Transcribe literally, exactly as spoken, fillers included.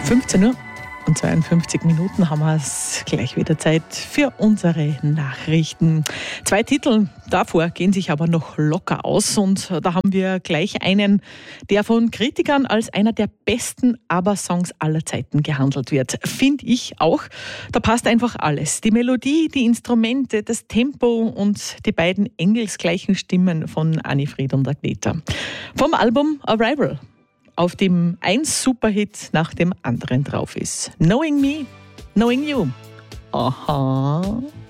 fünfzehn Uhr und zweiundfünfzig Minuten haben wir es gleich wieder Zeit für unsere Nachrichten. Zwei Titel davor gehen sich aber noch locker aus und da haben wir gleich einen, der von Kritikern als einer der besten ABBA-Songs aller Zeiten gehandelt wird. Finde ich auch. Da passt einfach alles. Die Melodie, die Instrumente, das Tempo und die beiden engelsgleichen Stimmen von Annifried und Agneta. Vom Album Arrival, auf dem ein Superhit nach dem anderen drauf ist. Knowing Me, Knowing You. Aha.